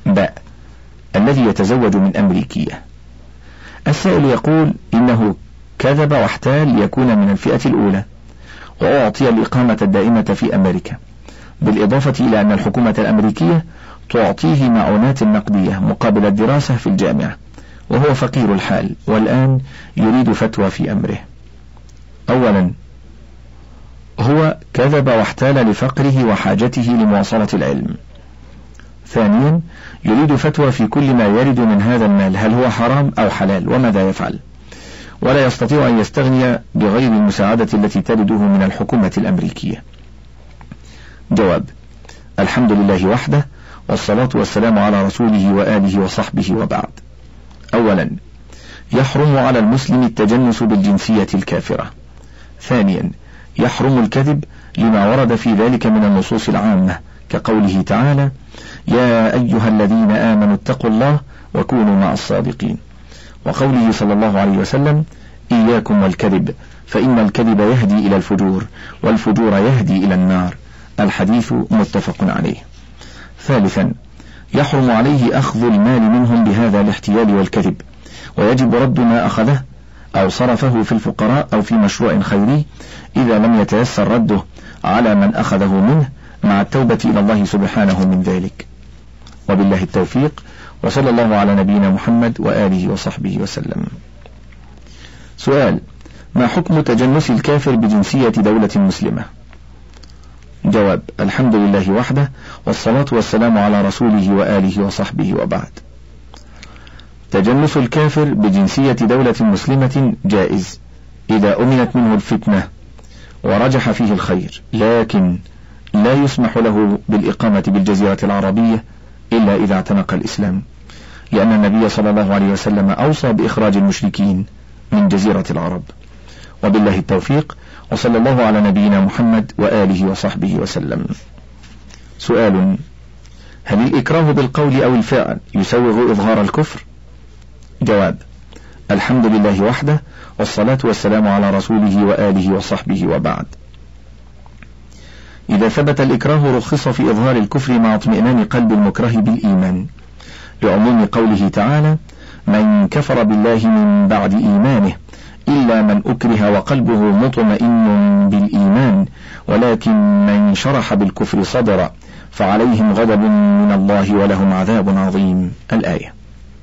باء الذي يتزوج من أمريكية. السائل يقول إنه كذب واحتال ليكون من الفئة الأولى، وأعطي الإقامة الدائمة في أمريكا، بالإضافة إلى أن الحكومة الأمريكية تعطيه معونات نقدية مقابل الدراسة في الجامعة، وهو فقير الحال والآن يريد فتوى في أمره. أولا، هو كذب واحتال لفقره وحاجته لمواصلة العلم. ثانيا، يريد فتوى في كل ما يرد من هذا المال، هل هو حرام أو حلال وماذا يفعل، ولا يستطيع أن يستغني بغير المساعدة التي ترده من الحكومة الأمريكية. جواب: الحمد لله وحده، والصلاة والسلام على رسوله وآله وصحبه، وبعد. أولا، يحرم على المسلم التجنس بالجنسية الكافرة. ثانيا، يحرم الكذب لما ورد في ذلك من النصوص العامة، كقوله تعالى: يا أيها الذين آمنوا اتقوا الله وكونوا مع الصادقين، وقوله صلى الله عليه وسلم: إياكم والكذب فإن الكذب يهدي إلى الفجور والفجور يهدي إلى النار. الحديث متفق عليه. ثالثا، يحرم عليه أخذ المال منهم بهذا الاحتيال والكذب، ويجب رد ما أخذه أو صرفه في الفقراء أو في مشروع خيري إذا لم يتيسر رده على من أخذه منه، مع التوبة إلى الله سبحانه من ذلك. وبالله التوفيق، وصلى الله على نبينا محمد وآله وصحبه وسلم. سؤال: ما حكم تجنس الكافر بجنسية دولة مسلمة؟ جواب: الحمد لله وحده، والصلاة والسلام على رسوله وآله وصحبه، وبعد. تجنس الكافر بجنسية دولة مسلمة جائز إذا أمنت منه الفتنة ورجح فيه الخير، لكن لا يسمح له بالإقامة بالجزيرة العربية إلا إذا اعتنق الإسلام، لأن النبي صلى الله عليه وسلم أوصى بإخراج المشركين من جزيرة العرب. وبالله التوفيق، وصلى الله على نبينا محمد وآله وصحبه وسلم. سؤال: هل الإكراه بالقول أو الفعل يسوغ إظهار الكفر؟ جواب: الحمد لله وحده، والصلاة والسلام على رسوله وآله وصحبه، وبعد. إذا ثبت الإكراه رخص في إظهار الكفر مع اطمئنان قلب المكره بالإيمان، لعموم قوله تعالى: من كفر بالله من بعد إيمانه إلا من أكره وقلبه مطمئن بالإيمان ولكن من شرح بالكفر صدرا فعليهم غضب من الله ولهم عذاب عظيم. الآية.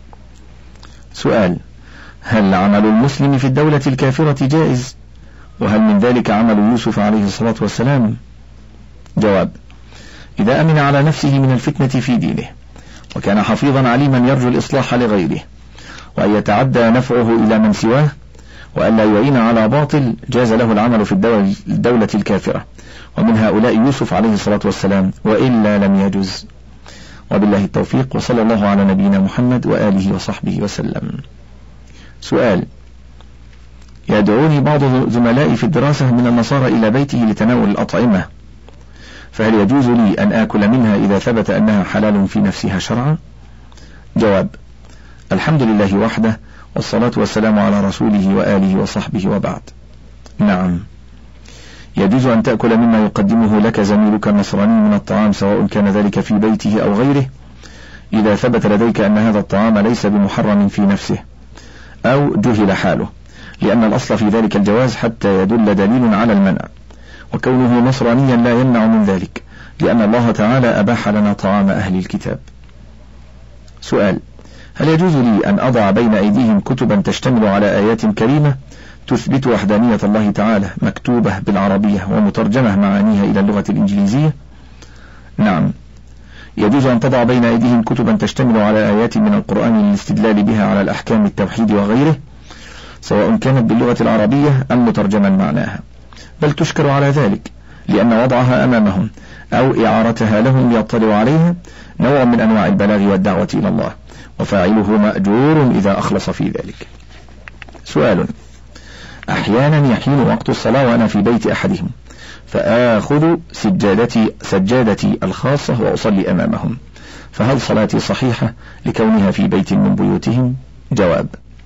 سؤال: هل عمل المسلم في الدولة الكافرة جائز؟ وهل من ذلك عمل يوسف عليه الصلاة والسلام؟ جواب: إذا أمن على نفسه من الفتنة في دينه، وكان حفيظا عليما يرجو الإصلاح لغيره، وأن يتعدى نفعه إلى من سواه، وأن لا يعين على باطل، جاز له العمل في الدولة الكافرة، ومن هؤلاء يوسف عليه الصلاة والسلام، وإلا لم يجز. وبالله التوفيق، وصلى الله على نبينا محمد وآله وصحبه وسلم. سؤال: يدعوني بعض زملائي في الدراسة من النصارى إلى بيته لتناول الأطعمة، فهل يجوز لي أن آكل منها إذا ثبت أنها حلال في نفسها شرعا؟ جواب: الحمد لله وحده، والصلاة والسلام على رسوله وآله وصحبه، وبعد. نعم، يجوز أن تأكل مما يقدمه لك زميلك النصراني من الطعام، سواء كان ذلك في بيته أو غيره، إذا ثبت لديك أن هذا الطعام ليس بمحرم في نفسه أو جهل حاله، لأن الأصل في ذلك الجواز حتى يدل دليل على المنع، وكونه نصرانيا لا يمنع من ذلك، لأن الله تعالى أباح لنا طعام أهل الكتاب. سؤال: هل يجوز لي أن أضع بين أيديهم كتبا تشتمل على آيات كريمة تثبت وحدانية الله تعالى، مكتوبة بالعربية ومترجمة معانيها إلى اللغة الإنجليزية؟ نعم، يجوز أن تضع بين أيديهم كتبا تشتمل على آيات من القرآن للاستدلال بها على الأحكام التوحيد وغيره، سواء كانت باللغة العربية أم مترجما معناها، بل تشكر على ذلك، لأن وضعها أمامهم أو إعارتها لهم ليطلعوا عليها نوع من أنواع البلاغ والدعوة إلى الله، وفاعله مأجور إذا أخلص في ذلك. سؤال: أحيانا يحين وقت الصلاة وأنا في بيت أحدهم، فآخذ سجادتي الخاصة وأصلي أمامهم، فهل صلاتي صحيحة لكونها في بيت من بيوتهم؟ جواب: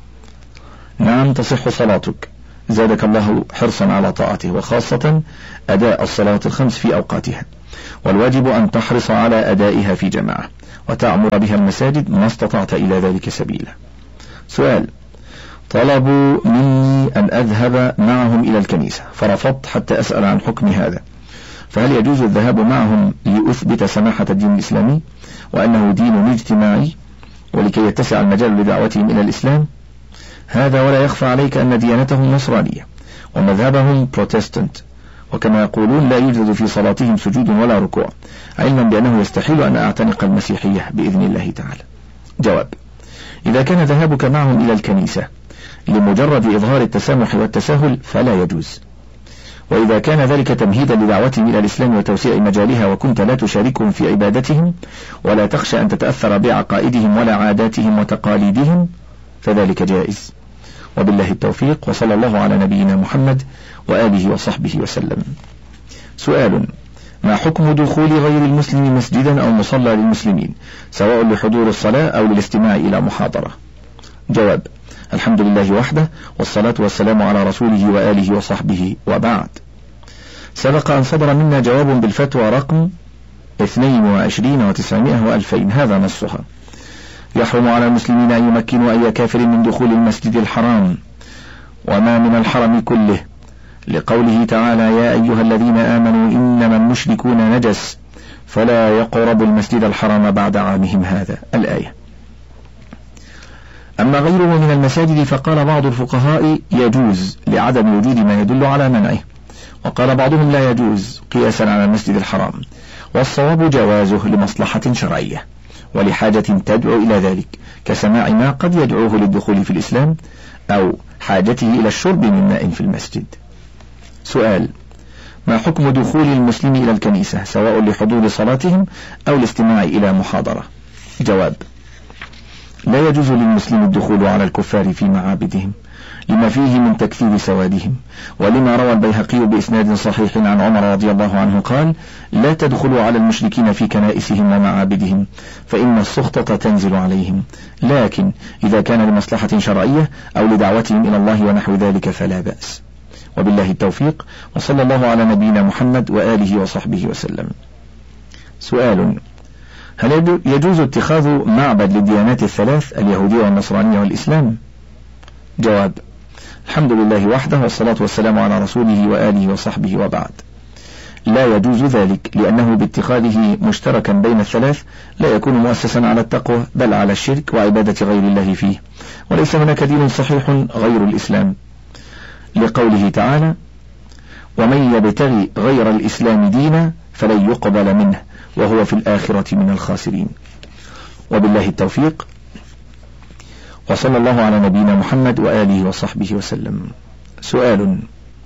نعم، تصح صلاتك، زادك الله حرصا على طاعته، وخاصة أداء الصلاة الخمس في أوقاتها، والواجب أن تحرص على أدائها في جماعة، وتعمر بها المساجد ما استطعت إلى ذلك سبيلا. سؤال: طلبوا مني أن أذهب معهم إلى الكنيسة فرفضت حتى أسأل عن حكم هذا، فهل يجوز الذهاب معهم لأثبت سماحة الدين الإسلامي وأنه دين اجتماعي ولكي يتسع المجال لدعوتهم إلى الإسلام؟ هذا ولا يخفى عليك أن ديانتهم نصرانية ومذهبهم بروتستانت، وكما يقولون لا يوجد في صلاتهم سجود ولا ركوع، علما بأنه يستحيل أن أعتنق المسيحية بإذن الله تعالى. جواب: إذا كان ذهابك معهم إلى الكنيسة لمجرد إظهار التسامح والتساهل فلا يجوز، وإذا كان ذلك تمهيدا لدعوتهم إلى الإسلام وتوسيع مجالها وكنت لا تشاركهم في عبادتهم ولا تخشى أن تتأثر بعقائدهم ولا عاداتهم وتقاليدهم فذلك جائز. وبالله التوفيق، وصلى الله على نبينا محمد وآله وصحبه وسلم. سؤال: ما حكم دخول غير المسلم مسجدا أو مصلى للمسلمين سواء لحضور الصلاة أو للاستماع إلى محاضرة؟ جواب: الحمد لله وحده، والصلاة والسلام على رسوله وآله وصحبه، وبعد. سبق أن صدر منا جواب بالفتوى رقم 22 و900 و2000، هذا نصها: يحرم على المسلمين أن يمكنوا أي كافر من دخول المسجد الحرام وما من الحرم كله، لقوله تعالى: يا أيها الذين آمنوا إنما المشركون نجس فلا يقربوا المسجد الحرام بعد عامهم هذا، الآية. أما غيره من المساجد فقال بعض الفقهاء يجوز لعدم وجود ما يدل على منعه، وقال بعضهم لا يجوز قياسا على المسجد الحرام، والصواب جوازه لمصلحة شرعية ولحاجة تدعو إلى ذلك كسماع ما قد يدعوه للدخول في الإسلام أو حاجته إلى الشرب من ماء في المسجد. سؤال: ما حكم دخول المسلم إلى الكنيسة سواء لحضور صلاتهم أو الاستماع إلى محاضرة؟ جواب: لا يجوز للمسلم الدخول على الكفار في معابدهم لما فيه من تكثير سوادهم، ولما روى البيهقي بإسناد صحيح عن عمر رضي الله عنه قال: لا تدخلوا على المشركين في كنائسهم ومعابدهم فإن السخطة تنزل عليهم، لكن إذا كان لمصلحة شرعية أو لدعوتهم إلى الله ونحو ذلك فلا بأس. وبالله التوفيق، وصلى الله على نبينا محمد وآله وصحبه وسلم. سؤال: هل يجوز اتخاذ معبد للديانات الثلاث اليهودية والنصرانية والإسلام؟ جواب: الحمد لله وحده، والصلاة والسلام على رسوله وآله وصحبه، وبعد. لا يجوز ذلك، لأنه باتخاذه مشتركا بين الثلاث لا يكون مؤسسا على التقوى بل على الشرك وعبادة غير الله فيه، وليس هناك دين صحيح غير الإسلام، لقوله تعالى: ومن يبتغي غير الإسلام دينا فلن يقبل منه وهو في الآخرة من الخاسرين. وبالله التوفيق، وصلى الله على نبينا محمد وآله وصحبه وسلم. سؤال: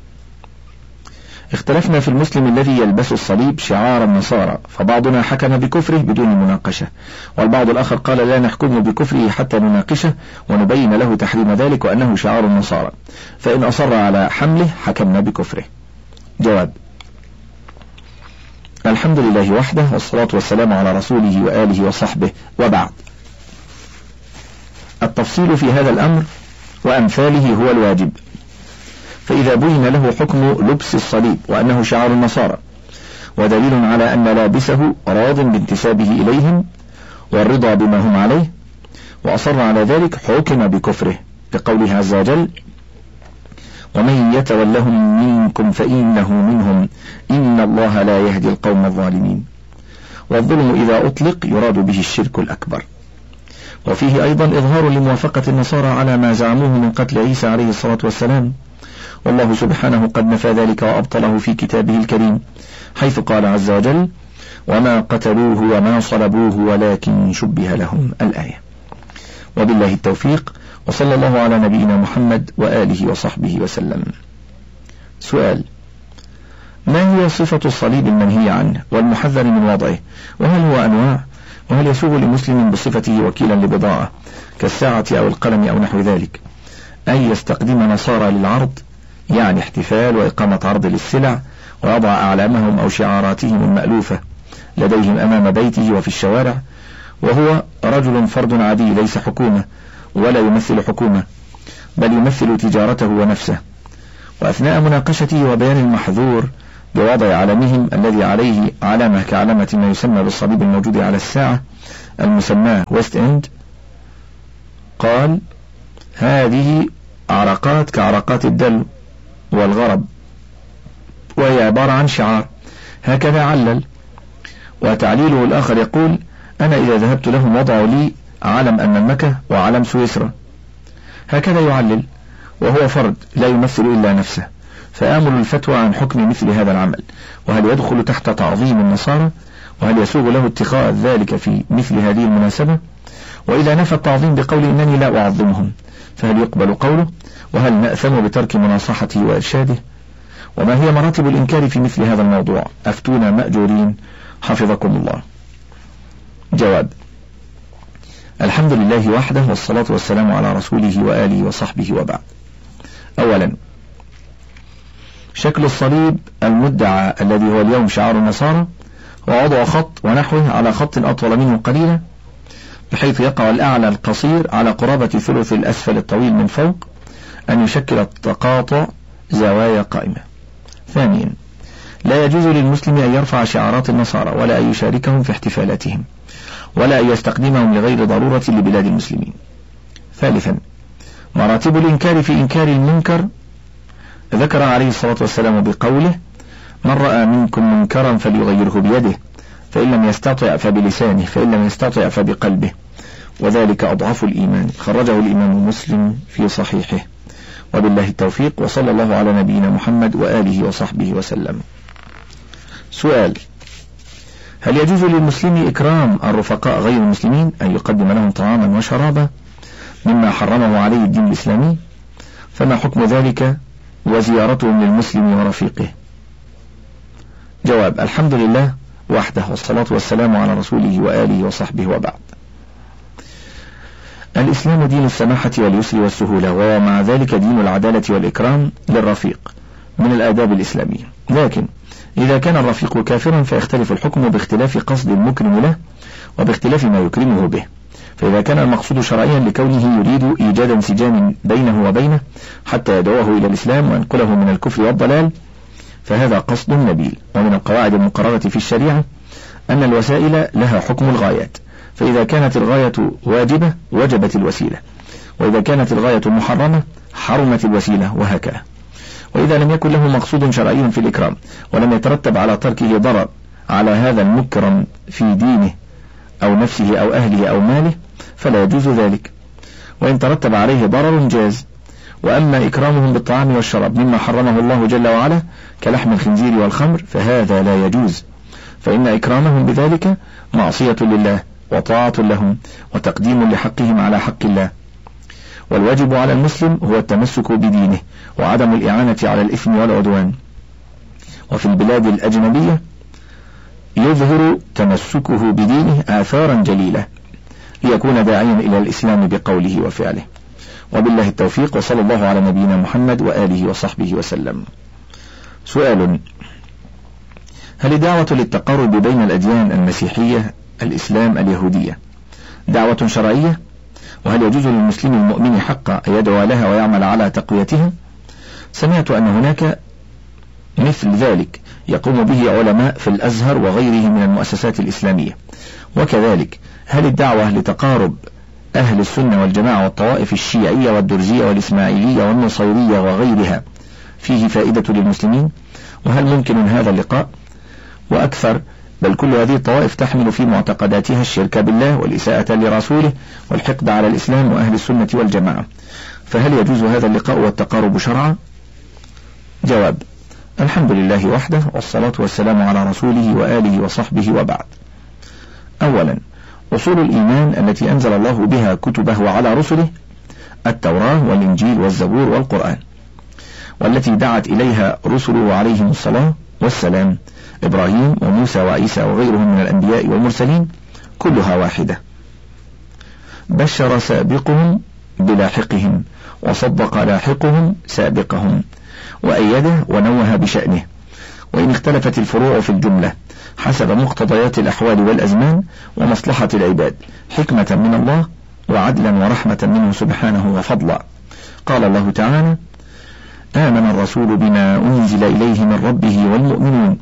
اختلفنا في المسلم الذي يلبس الصليب شعار النصارى، فبعضنا حكم بكفره بدون مناقشة، والبعض الآخر قال لا نحكم بكفره حتى نناقشه ونبين له تحريم ذلك وأنه شعار النصارى، فإن أصر على حمله حكمنا بكفره. جواب: الحمد لله وحده، والصلاة والسلام على رسوله وآله وصحبه، وبعد. التفصيل في هذا الأمر وأمثاله هو الواجب، فإذا بين له حكم لبس الصليب وأنه شعار النصارى ودليل على أن لابسه راض بانتسابه إليهم والرضا بما هم عليه وأصر على ذلك حكم بكفره، لقوله عز وجل: ومن يتولهم منكم فإنه منهم إن الله لا يهدي القوم الظالمين. والظلم إذا أطلق يراد به الشرك الأكبر. وفيه أيضا إظهار لموافقة النصارى على ما زعموه من قتل عيسى عليه الصلاة والسلام، والله سبحانه قد نفى ذلك وأبطله في كتابه الكريم، حيث قال عز وجل: وما قتلوه وما صلبوه ولكن شبه لهم، الآية. وبالله التوفيق، وصلى الله على نبينا محمد وآله وصحبه وسلم. سؤال: ما هي صفة الصليب المنهي عنه والمحذر من وضعه، وهل هو أنواع، وهل يسوغ لمسلم بصفته وكيلا لبضاعة كالساعة أو القلم أو نحو ذلك أن يستقدم نصارى للعرض، يعني احتفال وإقامة عرض للسلع، ويضع أعلامهم أو شعاراتهم المألوفة لديهم أمام بيته وفي الشوارع، وهو رجل فرد عادي ليس حكومة ولا يمثل حكومة بل يمثل تجارته ونفسه، وأثناء مناقشته وبيان المحظور بوضع علمهم الذي عليه علامة كعلامة ما يسمى بالصليب الموجود على الساعة المسماه ويست إند، قال هذه عرقات كعرقات الدلو والغرب، وهي عبارة عن شعار، هكذا علل. وتعليله الآخر يقول أنا إذا ذهبت لهم وضعوا لي علم المملكة وعلم سويسرا، هكذا يعلل، وهو فرد لا يمثل إلا نفسه. فآمل الفتوى عن حكم مثل هذا العمل، وهل يدخل تحت تعظيم النصارى، وهل يسوغ له اتخاذ ذلك في مثل هذه المناسبة؟ وإذا نفى التعظيم بقول إنني لا أعظمهم، فهل يقبل قوله؟ وهل نأثم بترك مناصحته وإرشاده؟ وما هي مراتب الإنكار في مثل هذا الموضوع؟ أفتونا مأجورين حفظكم الله. جواب: الحمد لله وحده، والصلاة والسلام على رسوله وآله وصحبه، وبعد. أولا، شكل الصليب المدعى الذي هو اليوم شعار النصارى ووضع خط ونحوه على خط أطول منه قليلا، بحيث يقع الأعلى القصير على قرابة ثلث الأسفل الطويل من فوق، أن يشكل التقاطع زوايا قائمة. ثانيا، لا يجوز للمسلم أن يرفع شعارات النصارى، ولا أن يشاركهم في احتفالاتهم، ولا أن يستخدمهم لغير ضرورة لبلاد المسلمين. ثالثا، مراتب الإنكار في إنكار المنكر ذكر عليه الصلاة والسلام بقوله من رأى منكم منكرا فليغيره بيده، فإن لم يستطع فبلسانه، فإن لم يستطع فبقلبه، وذلك أضعف الإيمان. خرجه الإمام مسلم في صحيحه. وبالله التوفيق، وصلى الله على نبينا محمد وآله وصحبه وسلم. سؤال: هل يجوز للمسلم إكرام الرفقاء غير المسلمين، أن يقدم لهم طعاما وشرابا مما حرمه عليه الدين الإسلامي؟ فما حكم ذلك وزيارتهم للمسلم ورفيقه؟ جواب: الحمد لله وحده، والصلاة والسلام على رسوله وآله وصحبه، وبعد. الإسلام دين السماحة واليسر والسهولة، ومع ذلك دين العدالة والإكرام للرفيق من الآداب الإسلامية. لكن إذا كان الرفيق كافرا فيختلف الحكم باختلاف قصد المكرم له وباختلاف ما يكرمه به. فإذا كان المقصود شرعيا لكونه يريد إيجاد انسجام بينه وبينه حتى يدعوه إلى الإسلام وينقله من الكفر والضلال، فهذا قصد نبيل. ومن القواعد المقررة في الشريعة أن الوسائل لها حكم الغايات، فإذا كانت الغاية واجبة وجبت الوسيلة، وإذا كانت الغاية محرمة حرمت الوسيلة، وهكذا. وإذا لم يكن له مقصود شرعي في الإكرام ولم يترتب على تركه ضرر على هذا المكرم في دينه أو نفسه أو أهله أو ماله فلا يجوز ذلك، وإن ترتب عليه ضرر جاز. وأما إكرامهم بالطعام والشراب مما حرمه الله جل وعلا كلحم الخنزير والخمر فهذا لا يجوز، فإن إكرامهم بذلك معصية لله وطاعة لهم وتقديم لحقهم على حق الله. والواجب على المسلم هو التمسك بدينه وعدم الإعانة على الإثم والعدوان. وفي البلاد الأجنبية يظهر تمسكه بدينه آثارا جليلة ليكون داعيا إلى الإسلام بقوله وفعله. وبالله التوفيق، وصلى الله على نبينا محمد وآله وصحبه وسلم. سؤال: هل الدعوة للتقارب بين الأديان المسيحية الإسلام اليهودية دعوة شرعية؟ وهل يجوز للمسلم المؤمن حقا أن يدعو لها ويعمل على تقويتها؟ سمعت أن هناك مثل ذلك يقوم به علماء في الأزهر وغيره من المؤسسات الإسلامية. وكذلك هل الدعوة لتقارب أهل السنة والجماعة والطوائف الشيعية والدرزية والإسماعيلية والنصيرية وغيرها فيه فائدة للمسلمين؟ وهل ممكن هذا اللقاء؟ وأكثر، بل كل هذه الطوائف تحمل في معتقداتها الشرك بالله والإساءة لرسوله والحقد على الإسلام وأهل السنة والجماعة، فهل يجوز هذا اللقاء والتقارب شرعا؟ جواب: الحمد لله وحده، والصلاة والسلام على رسوله وآله وصحبه، وبعد. أولا، أصول الإيمان التي أنزل الله بها كتبه على رسله التوراة والإنجيل والزبور والقرآن، والتي دعت إليها رسله عليهم الصلاة والسلام إبراهيم وموسى وعيسى وغيرهم من الأنبياء والمرسلين، كلها واحدة. بشر سابقهم بلاحقهم، وصدق لاحقهم سابقهم، وأيده ونوه بشأنه، وإن اختلفت الفروع في الجملة حسب مقتضيات الأحوال والأزمان ومصلحة العباد، حكمة من الله وعدلا ورحمة منه سبحانه وفضلا. قال الله تعالى: آمن الرسول بما أنزل إليه من ربه والمؤمنون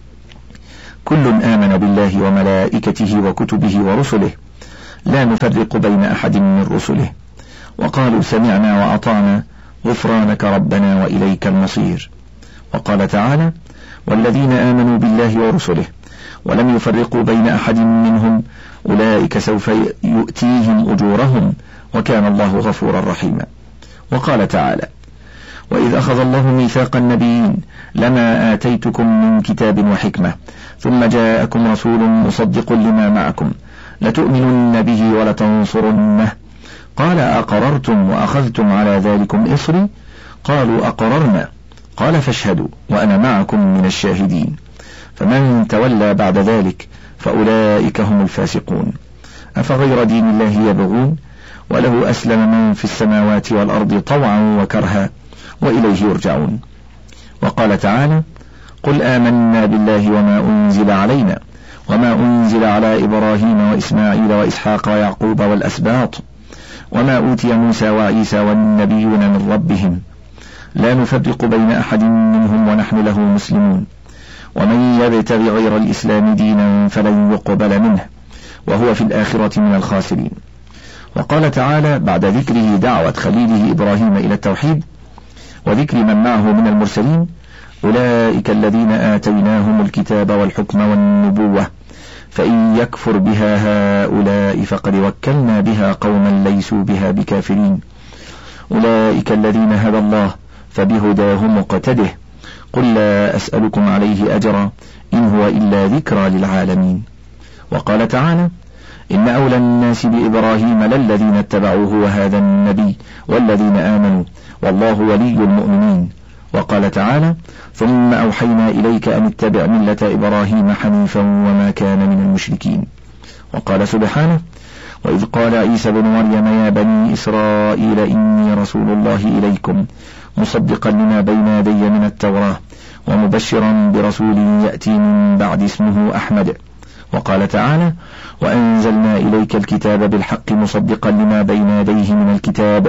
كل آمن بالله وملائكته وكتبه ورسله لا نفرق بين أحد من رسله وقالوا سمعنا وأطعنا غفرانك ربنا وإليك المصير. وقال تعالى والذين آمنوا بالله ورسله ولم يفرقوا بين أحد منهم أولئك سوف يؤتيهم أجورهم وكان الله غفورا رحيما. وقال تعالى وإذ أخذ الله ميثاق النبيين لما آتيتكم من كتاب وحكمة ثم جاءكم رسول مصدق لما معكم لتؤمنن به ولتنصرنه قال أقررتم وأخذتم على ذلكم إصري قالوا أقررنا قال فاشهدوا وأنا معكم من الشاهدين فمن تولى بعد ذلك فأولئك هم الفاسقون. أفغير دين الله يبغون وله أسلم من في السماوات والأرض طوعا وكرها وإليه يرجعون. وقال تعالى قل آمنا بالله وما أنزل علينا وما أنزل على إبراهيم وإسماعيل وإسحاق ويعقوب والأسباط وما أوتي موسى وعيسى والنبيون من ربهم لا نفرق بين أحد منهم ونحن له مسلمون ومن يبتغي غير الإسلام دينا فلن يقبل منه وهو في الآخرة من الخاسرين. وقال تعالى بعد ذكره دعوة خليله إبراهيم إلى التوحيد وذكر من معه من المرسلين أولئك الذين آتيناهم الكتاب والحكم والنبوة فإن يكفر بها هؤلاء فقد وكلنا بها قوما ليسوا بها بكافرين أولئك الذين هدى الله فبهداه مقتده قل لا أسألكم عليه أجرا إن هو إلا ذكرى للعالمين. وقال تعالى إن أولى الناس بإبراهيم للذين اتبعوه وهذا النبي والذين آمنوا والله ولي المؤمنين. وقال تعالى ثم أوحينا إليك أن اتبع ملة إبراهيم حنيفا وما كان من المشركين. وقال سبحانه وإذ قال عيسى بن مريم يا بني إسرائيل إني رسول الله إليكم مصدقا لما بين يدي من التوراة ومبشرا برسول يأتي من بعد اسمه أحمد. وقال تعالى وأنزلنا إليك الكتاب بالحق مصدقا لما بين يديه من الكتاب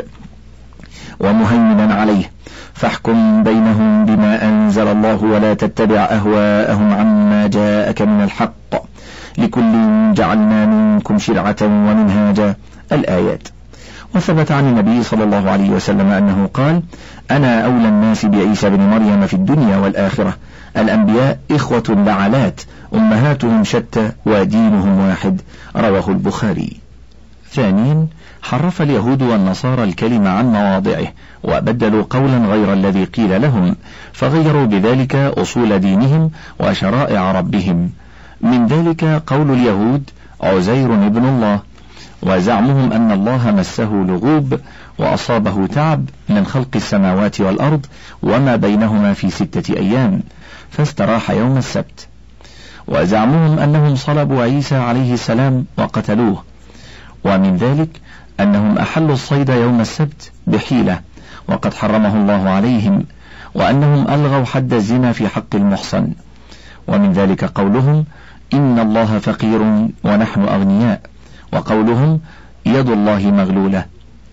ومهيمنا عليه فاحكم بينهم بما أنزل الله ولا تتبع أهواءهم عما جاءك من الحق لكل جعلنا منكم شرعة ومنهاجا الآيات. وثبت عن النبي صلى الله عليه وسلم أنه قال أنا أولى الناس بعيسى بن مريم في الدنيا والآخرة الأنبياء إخوة لعلات أمهاتهم شتى ودينهم واحد رواه البخاري. ثانيا حرف اليهود والنصارى الكلمة عن مواضعه وبدلوا قولا غير الذي قيل لهم فغيروا بذلك أصول دينهم وشرائع ربهم. من ذلك قول اليهود عزير ابن الله وزعمهم أن الله مسه لغوب وأصابه تعب من خلق السماوات والأرض وما بينهما في 6 أيام فاستراح يوم السبت. وزعمهم أنهم صلبوا عيسى عليه السلام وقتلوه. ومن ذلك أنهم أحلوا الصيد يوم السبت بحيلة وقد حرمه الله عليهم وأنهم ألغوا حد الزنا في حق المحصن. ومن ذلك قولهم إن الله فقير ونحن أغنياء وقولهم يد الله مغلولة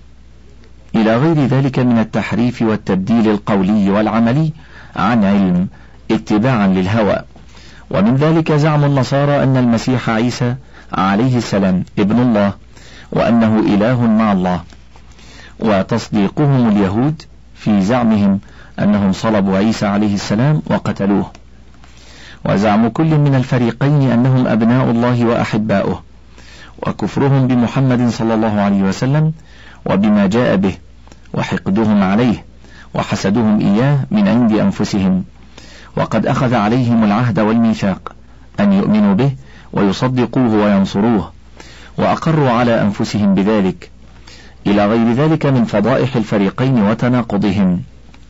إلى غير ذلك من التحريف والتبديل القولي والعملي عن علم اتباعا للهوى. ومن ذلك زعم النصارى أن المسيح عيسى عليه السلام ابن الله وأنه إله مع الله وتصديقهم اليهود في زعمهم أنهم صلبوا عيسى عليه السلام وقتلوه. وزعم كل من الفريقين أنهم أبناء الله وأحباؤه وكفرهم بمحمد صلى الله عليه وسلم وبما جاء به وحقدهم عليه وحسدهم إياه من عند أنفسهم وقد أخذ عليهم العهد والميثاق أن يؤمنوا به ويصدقوه وينصروه وأقروا على أنفسهم بذلك إلى غير ذلك من فضائح الفريقين وتناقضهم.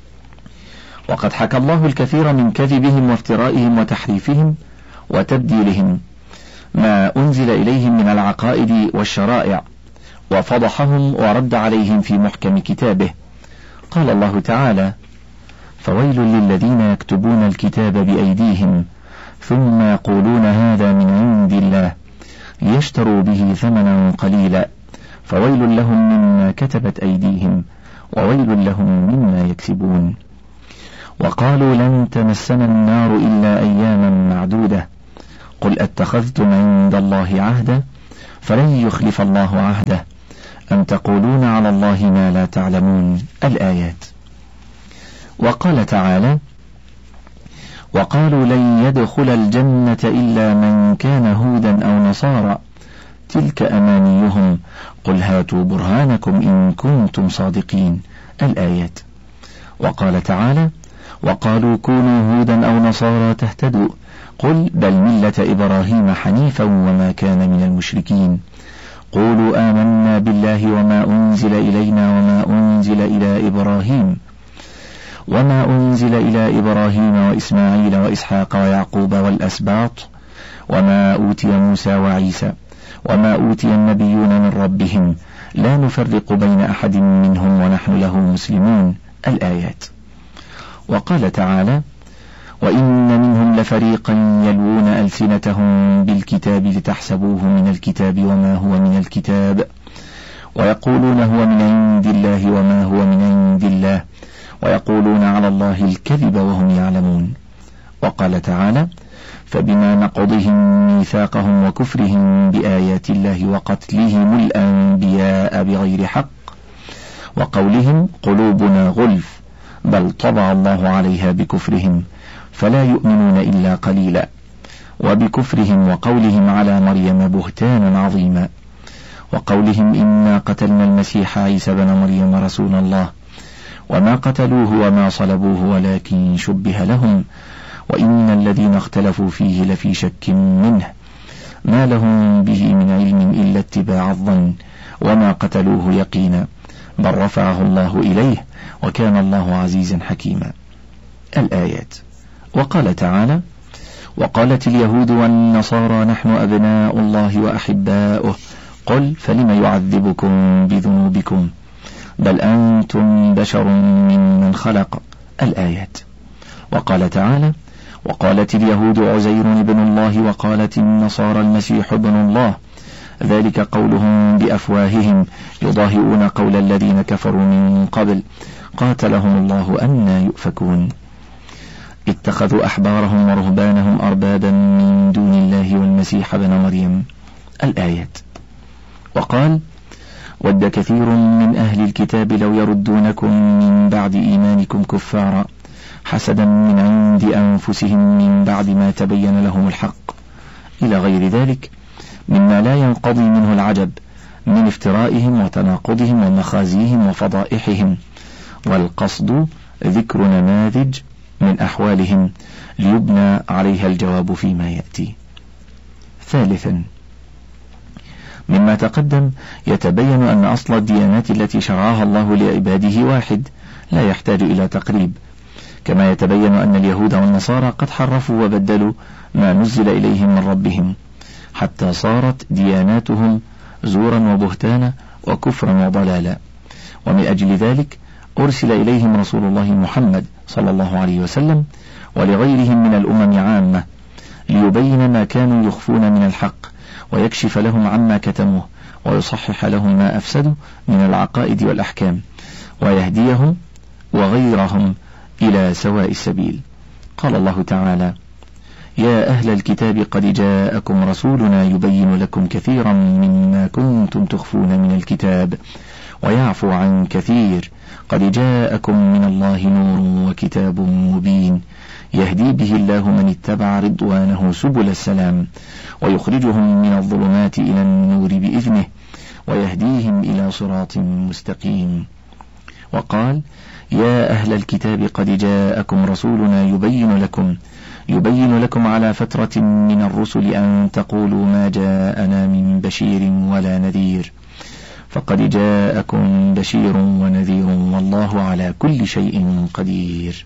وقد حكى الله الكثير من كذبهم وافترائهم وتحريفهم وتبديلهم ما أنزل إليهم من العقائد والشرائع وفضحهم ورد عليهم في محكم كتابه. قال الله تعالى فويل للذين يكتبون الكتاب بأيديهم ثم يقولون هذا من عند الله ليشتروا به ثمنا قليلا فويل لهم مما كتبت أيديهم وويل لهم مما يكسبون. وقالوا لن تمسنا النار إلا أياما معدودة قل أتخذتم عند الله عهدا فلن يخلف الله عهده أم تقولون على الله ما لا تعلمون. الآيات. وقال تعالى وقالوا لن يدخل الجنة إلا من كان هودا أو نصارى تلك أمانيهم قل هاتوا برهانكم إن كنتم صادقين. الآيات. وقال تعالى وقالوا كونوا هودا أو نصارى تهتدوا قل بل ملة إبراهيم حنيفا وما كان من المشركين قولوا آمنا بالله وما أنزل إلينا وما أنزل إلى إبراهيم وإسماعيل وإسحاق ويعقوب والأسباط وما أوتي موسى وعيسى وما أوتي النبيون من ربهم لا نفرق بين أحد منهم ونحن له مسلمون. الآيات. وقال تعالى وإن منهم لفريقا يلوون ألسنتهم بالكتاب لتحسبوه من الكتاب وما هو من الكتاب ويقولون هو من عند الله وما هو من عند الله ويقولون على الله الكذب وهم يعلمون. وقال تعالى فبما نقضهم ميثاقهم وكفرهم بآيات الله وقتلهم الأنبياء بغير حق وقولهم قلوبنا غلف بل طبع الله عليها بكفرهم فلا يؤمنون إلا قليلا وبكفرهم وقولهم على مريم بهتانا عظيما وقولهم إنا قتلنا المسيح عيسى بن مريم رسول الله وما قتلوه وما صلبوه ولكن شبه لهم وإن الذين اختلفوا فيه لفي شك منه ما لهم به من علم إلا اتباع الظن وما قتلوه يقينا بل رفعه الله إليه وكان الله عزيزا حكيما. الآيات. وقال تعالى وقالت اليهود والنصارى نحن أبناء الله وأحباؤه قل فلم يعذبكم بذنوبكم بل أنتم بشر ممن خلق. الآيات. وقال تعالى وقالت اليهود عزير ابن الله وقالت النصارى المسيح ابن الله ذلك قولهم بأفواههم يضاهئون قول الذين كفروا من قبل قاتلهم الله أنى يؤفكون اتخذوا أحبارهم ورهبانهم أربابا من دون الله والمسيح ابن مريم. الآيات. وقال ود كثير من أهل الكتاب لو يردونكم من بعد إيمانكم كفارا حسدا من عند أنفسهم من بعد ما تبين لهم الحق إلى غير ذلك مما لا ينقضي منه العجب من افترائهم وتناقضهم ومخازيهم وفضائحهم والقصد ذكر نماذج من أحوالهم ليبنى عليها الجواب فيما يأتي. ثالثا مما تقدم يتبين أن أصل الديانات التي شرعها الله لعباده واحد لا يحتاج إلى تقريب كما يتبين أن اليهود والنصارى قد حرفوا وبدلوا ما نزل إليهم من ربهم حتى صارت دياناتهم زورا وبهتانا وكفرا وضلالا ومن أجل ذلك أرسل إليهم رسول الله محمد صلى الله عليه وسلم ولغيرهم من الأمم عامة ليبين ما كانوا يخفون من الحق ويكشف لهم عما كتموه ويصحح لهم ما أفسدوا من العقائد والأحكام ويهديهم وغيرهم إلى سواء السبيل. قال الله تعالى يا أهل الكتاب قد جاءكم رسولنا يبين لكم كثيرا مما كنتم تخفون من الكتاب ويعفو عن كثير قد جاءكم من الله نور وكتاب مبين يهدي به الله من اتبع رضوانه سبل السلام ويخرجهم من الظلمات إلى النور بإذنه ويهديهم إلى صراط مستقيم. وقال يا أهل الكتاب قد جاءكم رسولنا يبين لكم على فترة من الرسل أن تقولوا ما جاءنا من بشير ولا نذير فقد جاءكم بشير ونذير والله على كل شيء قدير.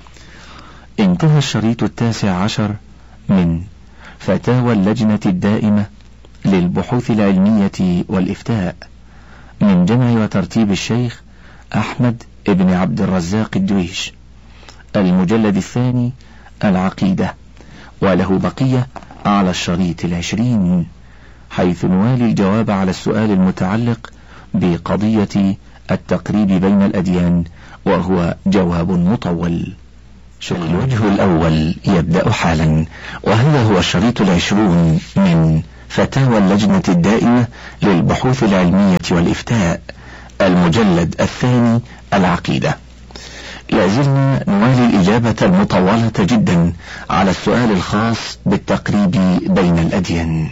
انتهى الشريط 19 من فتاوى اللجنة الدائمة للبحوث العلمية والإفتاء من جمع وترتيب الشيخ أحمد ابن عبد الرزاق الدويش المجلد 2 العقيدة وله بقية على الشريط 20 حيث نوالي الجواب على السؤال المتعلق بقضية التقريب بين الأديان وهو جواب مطول. الوجه الأول يبدأ حالا، وهذا هو الشريط 20 من فتاوى اللجنة الدائمة للبحوث العلمية والإفتاء، المجلد الثاني، العقيدة. لازلنا نوالي الإجابة المطولة جدا على السؤال الخاص بالتقريب بين الأديان.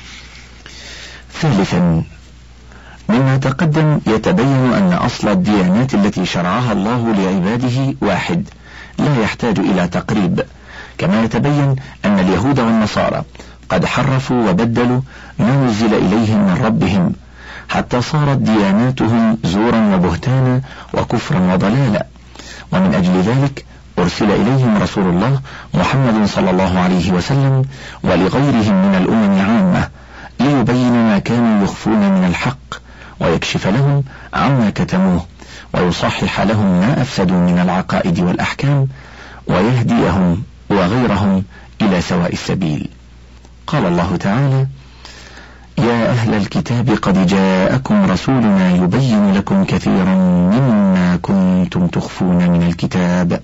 ثالثا، مما تقدم يتبين أن أصل الديانات التي شرعها الله لعباده واحد، لا يحتاج إلى تقريب، كما يتبين أن اليهود والنصارى قد حرفوا وبدلوا ما نزل إليهم من ربهم، حتى صارت دياناتهم زورا وبهتانا وكفرا وضلالا، ومن أجل ذلك أرسل إليهم رسول الله محمد صلى الله عليه وسلم ولغيرهم من الأمم عامة، ليبين ما كانوا يخفون من الحق، ويكشف لهم عما كتموه، ويصحح لهم ما أفسدوا من العقائد والأحكام، ويهديهم وغيرهم إلى سواء السبيل. قال الله تعالى: يا أهل الكتاب قد جاءكم رسولنا يبين لكم كثيرا مما كنتم تخفون من الكتاب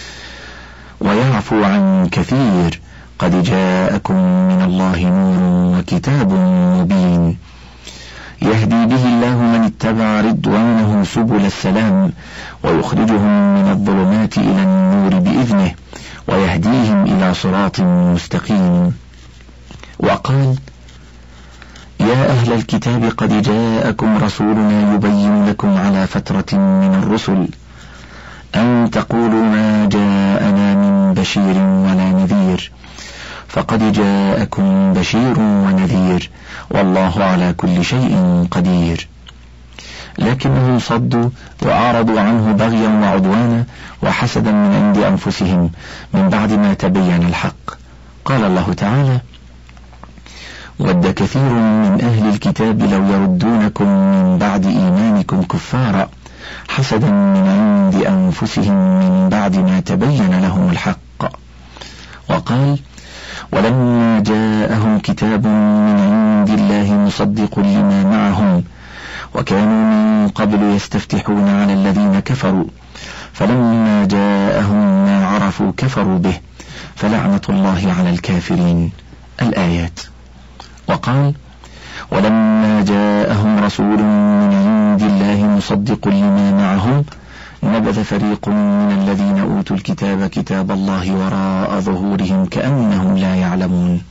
ويعفو عن كثير، قد جاءكم من الله نور وكتاب مبين، يهدي به الله من اتبع رضوانه سبل السلام، ويخرجهم من الظلمات إلى النور بإذنه، ويهديهم إلى صراط مستقيم. وقال: يا أهل الكتاب قد جاءكم رسولنا يبين لكم على فترة من الرسل أن تقولوا ما جاءنا من بشير ولا نذير، فقد جاءكم بشير ونذير، والله على كل شيء قدير. لكنهم صدوا وأعرضوا عنه بغيا وعدوانا وحسدا من عند أنفسهم من بعد ما تبين الحق. قال الله تعالى: ود كثير من أهل الكتاب لو يردونكم من بعد إيمانكم كفارا حسدا من عند أنفسهم من بعد ما تبين لهم الحق. وقال: ولما جاءهم كتاب من عند الله مصدق لما معهم وكانوا من قبل يستفتحون على الذين كفروا فلما جاءهم ما عرفوا كفروا به فلعنة الله على الكافرين. الآيات. وقال: ولما جاءهم رسول من عند الله مصدق لما معهم نبذ فريق من الذين أوتوا الكتاب كتاب الله وراء ظهورهم كأنهم لا يعلمون.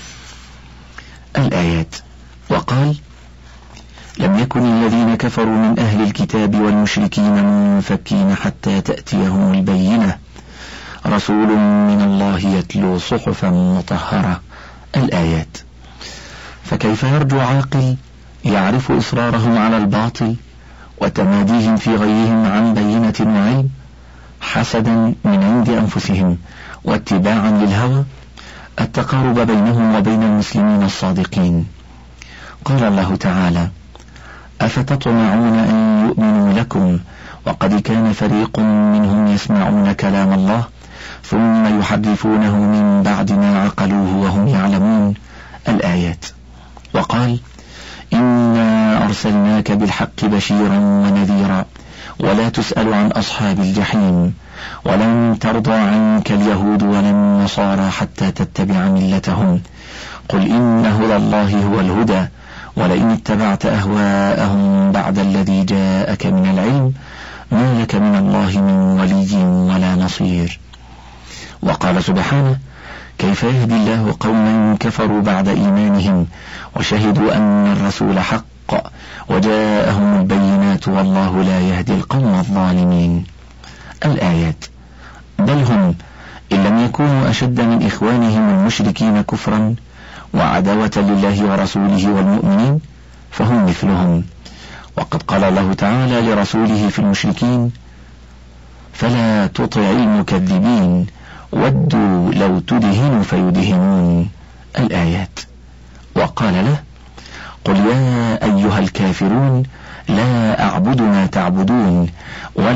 الآيات. وقال: لم يكن الذين كفروا من أهل الكتاب والمشركين منفكين حتى تأتيهم البينة، رسول من الله يتلو صحفا مطهرة. الآيات. فكيف يرجو عاقل يعرف إصرارهم على الباطل وتماديهم في غيهم عن بينة وعلم حسدا من عند أنفسهم واتباعا للهوى التقارب بينهم وبين المسلمين الصادقين؟ قال الله تعالى: أفتطمعون أن يؤمنوا لكم وقد كان فريق منهم يسمعون كلام الله ثم يحرفونه من بعد ما عقلوه وهم يعلمون. الآيات. وقال: إنا أرسلناك بالحق بشيرا ونذيرا ولا تسأل عن أصحاب الجحيم ولن ترضى عنك اليهود ولا النصارى حتى تتبع ملتهم قل إن هدى الله هو الهدى ولئن اتبعت أهواءهم بعد الذي جاءك من العلم ما لك من الله من ولي ولا نصير. وقال سبحانه: كيف يهدي الله قوما كفروا بعد إيمانهم وشهدوا أن الرسول حق وجاءهم البينات والله لا يهدي القوم الظالمين. الآيات. بل هم إن لم يكونوا أشد من إخوانهم المشركين كفرا وعداوة لله ورسوله والمؤمنين فهم مثلهم. وقد قال الله تعالى لرسوله في المشركين: فلا تطع المكذبين ودوا لو تدهن فيدهنون. الآيات. وقال له: قل يا أيها الكافرون لا أعبد ما تعبدون ولا